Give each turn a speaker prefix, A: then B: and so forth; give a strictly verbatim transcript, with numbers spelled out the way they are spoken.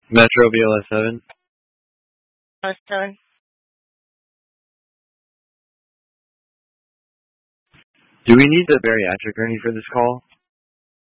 A: Metro B L S seven.
B: Uh, seven.
A: Do we need the bariatric gurney for this call?